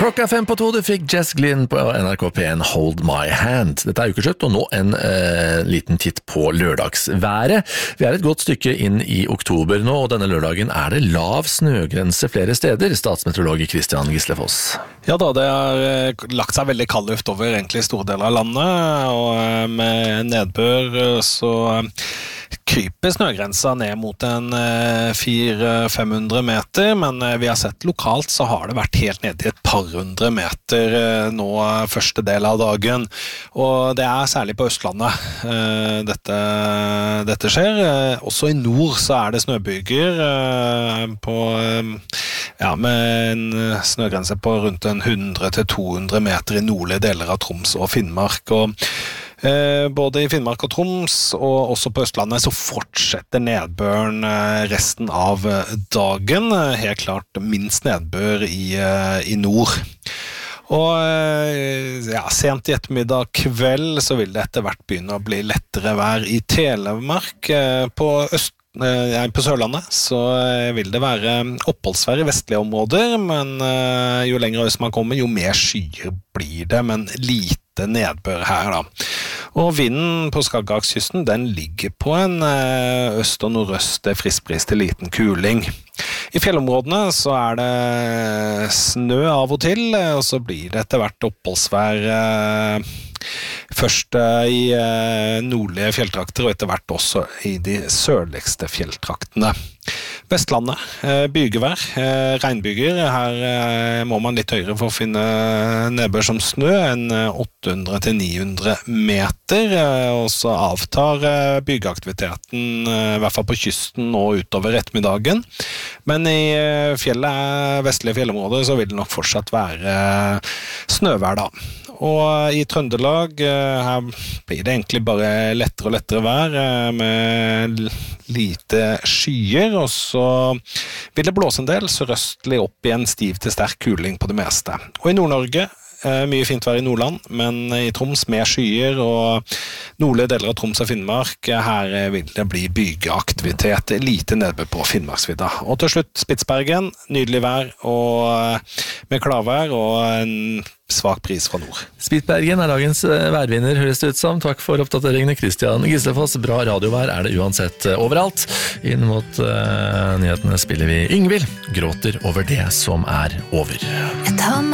Klokka 5:02, du fikk Jess Glynn på NRK P1 Hold My Hand. Dette ukeslutt, og nå en liten titt på lørdagsværet. Vi et godt stykke inn i oktober nå, og denne lørdagen det lav snøgrense flere steder, statsmeteorolog Christian Gislefoss. Ja da, det har lagt seg veldig kald luft over egentlig store deler av landet, og med nedbør så kryper snøgrensa ned mot en 400-500 meter, men vi har sett lokalt så har det vært helt ned i et par hundre meter nå første del av dagen, og det særlig på Østlandet dette skjer. Også i nord så det snøbyger med en snøgrense på rundt 100-200 meter i nordlige deler av Troms og Finnmark, og både i Finnmark og Troms og også på Østlandet så fortsetter nedbøren resten av dagen, helt klart minst nedbør i nord. Og sent i ettermiddag kveld så vil det etter hvert begynne å bli lettere vær i Telemark. På Sørlandet så vil det være oppholdsvær i vestlige områder, men jo lenger øst man kommer, jo mer skyer blir det, men lite nedbør her da. Og vinden på Skagerrakskysten, den ligger på en øst og nordøst friskbris til liten kuling. I fjellområdene så det snø av og til, og så blir det etter hvert oppholdsvær først i nordlige fjelltrakter, og etter hvert også i de sørligste fjelltraktene. Vestlandet, bygevær, regnbyger. Her må man litt høyere for å finne nedbør som snø, 800-900 meter, og så avtar bygeaktiviteten, i hvert fall på kysten og utover ettermiddagen. Men i vestlige fjellområder så vil det nok fortsatt være snøvær da. Og i Trøndelag her blir det egentlig bare lettere og lettere vær med lite skyer, og så vil det blåse en del sørøstlig opp i en stiv til sterk kuling på det meste. Og i Nord-Norge mye fint vær i Nordland, men i Troms mer skyer, og nordlige deler av Troms og Finnmark, her vil det bli bygeaktivitet, lite nedbør på Finnmarksvidda. Og til slutt Spitsbergen, nydelig vær og med klarvær og en svak pris fra nord. Spitsbergen dagens værvinner, høres det ut som. Takk for oppdateringene, Christian Gislefoss. Bra radiovær det uansett overalt. Inn mot nyhetene spiller vi Yngvild, gråter over det som over.